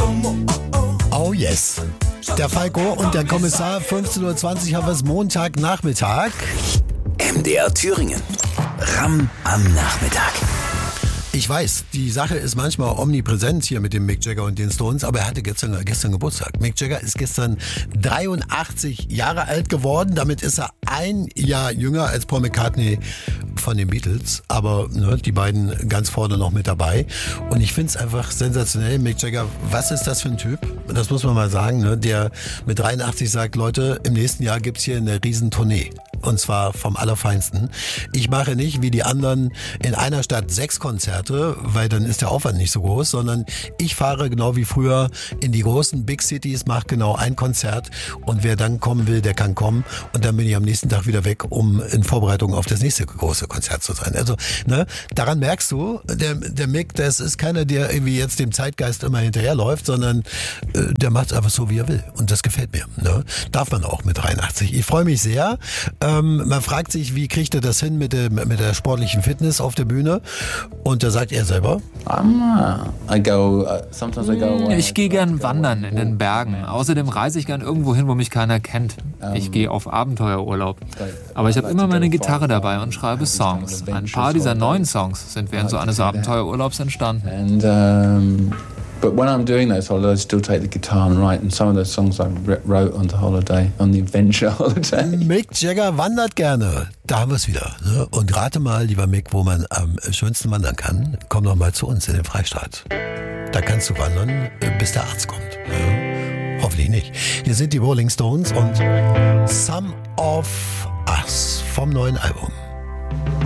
Oh yes. Der Falco und der Kommissar, 15.20 Uhr haben wir es Montagnachmittag. MDR Thüringen. Ram am Nachmittag. Ich weiß, die Sache ist manchmal omnipräsent hier mit dem Mick Jagger und den Stones, aber er hatte gestern Geburtstag. Mick Jagger ist gestern 83 Jahre alt geworden. Damit ist er ein Jahr jünger als Paul McCartney von den Beatles. Aber die beiden ganz vorne noch mit dabei. Und ich finde es einfach sensationell. Mick Jagger, was ist das für ein Typ? Das muss man mal sagen, der mit 83 sagt, Leute, im nächsten Jahr gibt's hier eine Riesentournee. Und zwar vom Allerfeinsten. Ich mache nicht wie die anderen in einer Stadt 6 Konzerte, weil dann ist der Aufwand nicht so groß, sondern ich fahre genau wie früher in die großen Big Cities, mache genau ein Konzert und wer dann kommen will, der kann kommen und dann bin ich am nächsten Tag wieder weg, um in Vorbereitung auf das nächste große Konzert zu sein. Also, daran merkst du, der Mick, das ist keiner, der irgendwie jetzt dem Zeitgeist immer hinterherläuft, sondern der macht es einfach so, wie er will. Und das gefällt mir. Darf man auch mit 83. Ich freue mich sehr. Man fragt sich, wie kriegt er das hin mit der sportlichen Fitness auf der Bühne? Und da sagt er selber: Ich gehe gern wandern in den Bergen. Außerdem reise ich gern irgendwo hin, wo mich keiner kennt. Ich gehe auf Abenteuerurlaub. Aber ich habe immer meine Gitarre dabei und schreibe Songs. Ein paar dieser neuen Songs sind während so eines Abenteuerurlaubs entstanden. But when I'm doing those holidays, I still take the guitar and write. And some of those songs I wrote on the holiday, on the adventure holiday. Mick Jagger wandert gerne. Da haben wir es wieder. Und rate mal, lieber Mick, wo man am schönsten wandern kann. Komm doch mal zu uns in den Freistaat. Da kannst du wandern, bis der Arzt kommt. Hoffentlich nicht. Hier sind die Rolling Stones und Some of Us vom neuen Album.